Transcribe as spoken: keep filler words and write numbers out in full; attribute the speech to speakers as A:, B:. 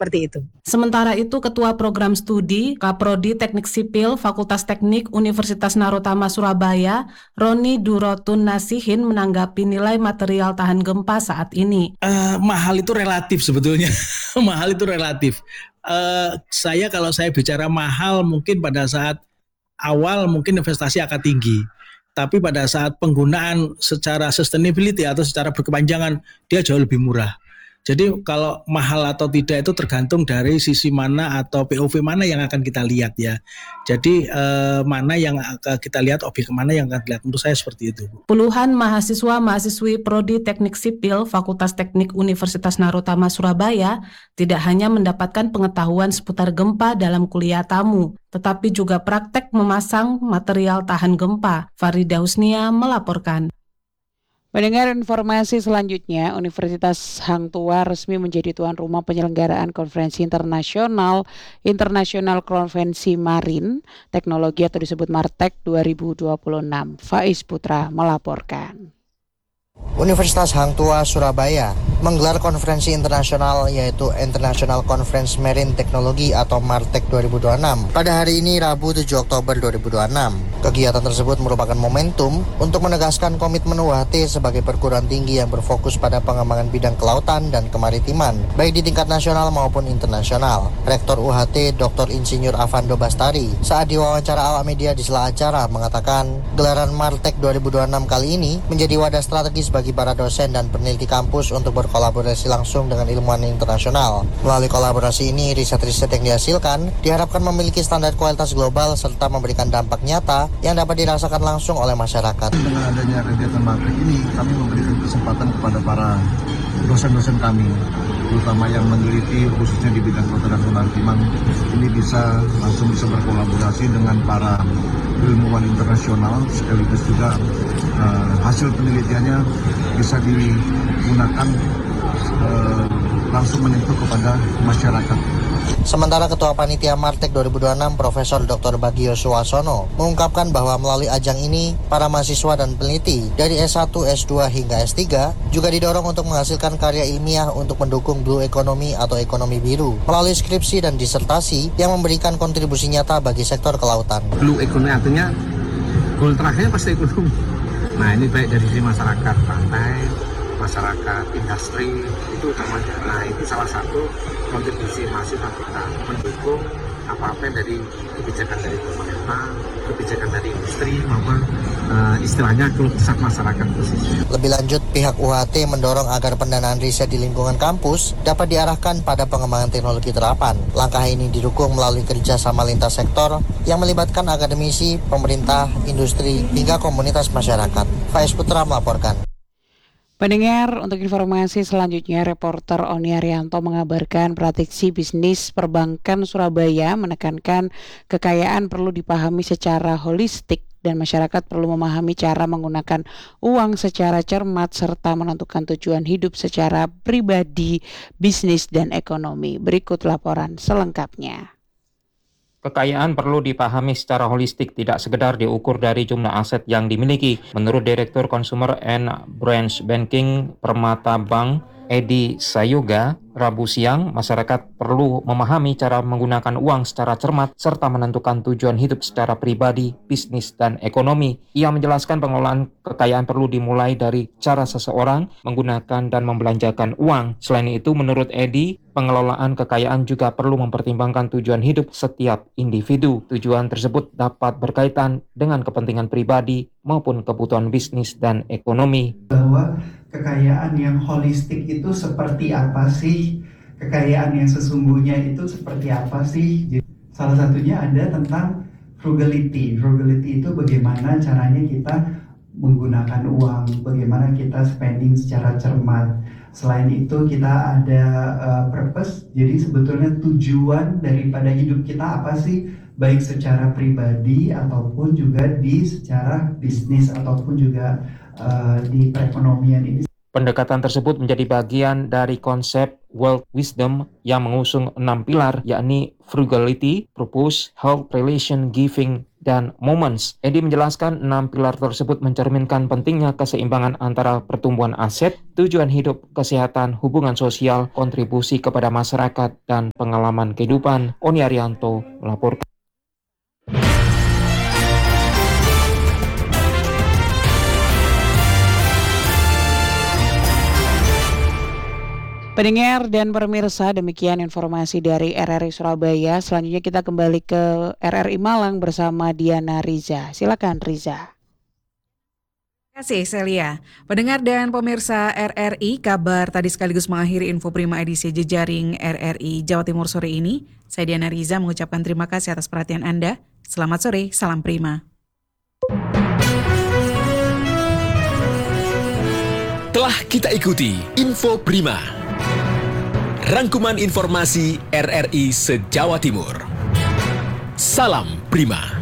A: seperti itu.
B: Sementara itu, Ketua Program Studi Kaprodi Teknik Sipil Fakultas Teknik Universitas Narotama Surabaya, Roni Durotun Nasihin menanggapi nilai material tahan gempa saat ini.
C: Uh, mahal itu relatif sebetulnya, mahal itu relatif. Uh, saya kalau saya bicara mahal mungkin pada saat awal mungkin investasi akan tinggi. Tapi pada saat penggunaan secara sustainability atau secara berkepanjangan dia jauh lebih murah. Jadi kalau mahal atau tidak itu tergantung dari sisi mana atau P O V mana yang akan kita lihat ya. Jadi eh, mana yang akan kita lihat, objek mana yang akan dilihat. Menurut saya seperti itu.
B: Puluhan mahasiswa-mahasiswi Prodi Teknik Sipil Fakultas Teknik Universitas Narotama Surabaya tidak hanya mendapatkan pengetahuan seputar gempa dalam kuliah tamu, tetapi juga praktek memasang material tahan gempa. Farida Husnia melaporkan.
D: Mendengar informasi selanjutnya, Universitas Hang Tuah resmi menjadi tuan rumah penyelenggaraan konferensi internasional International Konvensi Marin Teknologi atau disebut Martek dua ribu dua puluh enam. Faiz Putra melaporkan.
E: Universitas Hang Tuah Surabaya menggelar konferensi internasional yaitu International Conference Marine Technology atau Martek dua ribu dua puluh enam pada hari ini Rabu tujuh Oktober dua ribu dua puluh enam. Kegiatan tersebut merupakan momentum untuk menegaskan komitmen U H T sebagai perguruan tinggi yang berfokus pada pengembangan bidang kelautan dan kemaritiman baik di tingkat nasional maupun internasional. Rektor U H T Doktor Insinyur Avando Bastari saat diwawancara awak media di sela acara mengatakan gelaran Martek dua ribu dua puluh enam kali ini menjadi wadah strategis bagi para dosen dan peneliti kampus untuk berkolaborasi langsung dengan ilmuwan internasional. Melalui kolaborasi ini, riset-riset yang dihasilkan diharapkan memiliki standar kualitas global serta memberikan dampak nyata yang dapat dirasakan langsung oleh masyarakat.
F: Dengan adanya kegiatan Martek ini, kami memberikan kesempatan kepada para dosen-dosen kami, terutama yang meneliti khususnya di bidang kelautan dan kemaritiman, ini bisa langsung bisa berkolaborasi dengan para ilmuwan internasional, sekaligus juga uh, hasil penelitiannya bisa digunakan uh, langsung menyentuh kepada masyarakat.
E: Sementara Ketua Panitia Martek dua ribu dua puluh enam Profesor Doktor Bagio Suwasono mengungkapkan bahwa melalui ajang ini para mahasiswa dan peneliti dari S satu, S dua hingga S tiga juga didorong untuk menghasilkan karya ilmiah untuk mendukung blue economy atau ekonomi biru melalui skripsi dan disertasi yang memberikan kontribusi nyata bagi sektor kelautan.
G: Blue economy artinya goal terakhirnya pasti ekonomi. Nah, ini baik dari sisi masyarakat pantai, masyarakat industri itu utamanya. Nah, itu salah satu kontribusi mahasiswa kita mendukung apa-apa dari kebijakan dari pemerintah, kebijakan dari industri maupun uh, istilahnya keluh kesah masyarakat khususnya.
E: Lebih lanjut, pihak U H T mendorong agar pendanaan riset di lingkungan kampus dapat diarahkan pada pengembangan teknologi terapan. Langkah ini didukung melalui kerjasama lintas sektor yang melibatkan akademisi, pemerintah, industri, hingga komunitas masyarakat. Faiz Putra melaporkan.
D: Pendengar, untuk informasi selanjutnya, reporter Oni Arianto mengabarkan prediksi bisnis perbankan Surabaya menekankan kekayaan perlu dipahami secara holistik dan masyarakat perlu memahami cara menggunakan uang secara cermat serta menentukan tujuan hidup secara pribadi, bisnis, dan ekonomi. Berikut laporan selengkapnya.
H: Kekayaan perlu dipahami secara holistik, tidak sekedar diukur dari jumlah aset yang dimiliki. Menurut Direktur Consumer and Branch Banking Permata Bank, Edi Sayoga, Rabu siang, masyarakat perlu memahami cara menggunakan uang secara cermat serta menentukan tujuan hidup secara pribadi, bisnis, dan ekonomi. Ia menjelaskan pengelolaan kekayaan perlu dimulai dari cara seseorang menggunakan dan membelanjakan uang. Selain itu, menurut Edi, pengelolaan kekayaan juga perlu mempertimbangkan tujuan hidup setiap individu. Tujuan tersebut dapat berkaitan dengan kepentingan pribadi maupun kebutuhan bisnis dan ekonomi.
I: Bahwa kekayaan yang holistik itu seperti apa sih? Kekayaan yang sesungguhnya itu seperti apa sih? Jadi, salah satunya ada tentang frugality. Frugality itu bagaimana caranya kita menggunakan uang, bagaimana kita spending secara cermat. Selain itu kita ada uh, purpose, jadi sebetulnya tujuan daripada hidup kita apa sih? Baik secara pribadi ataupun juga di secara bisnis ataupun juga uh, di perekonomian ini.
H: Pendekatan tersebut menjadi bagian dari konsep Wealth Wisdom yang mengusung enam pilar, yakni frugality, purpose, health, relation, giving, dan Moments. Edi menjelaskan enam pilar tersebut mencerminkan pentingnya keseimbangan antara pertumbuhan aset, tujuan hidup, kesehatan, hubungan sosial, kontribusi kepada masyarakat, dan pengalaman kehidupan. Oni Arianto melaporkan.
D: Pendengar dan pemirsa, demikian informasi dari R R I Surabaya. Selanjutnya kita kembali ke R R I Malang bersama Diana Riza. Silakan Riza.
A: Terima kasih Celia. Pendengar dan pemirsa R R I, kabar tadi sekaligus mengakhiri Info Prima edisi Jejaring R R I Jawa Timur sore ini. Saya Diana Riza mengucapkan terima kasih atas perhatian Anda. Selamat sore, salam Prima.
J: Telah kita ikuti Info Prima, rangkuman informasi R R I se-Jawa Timur. Salam Prima.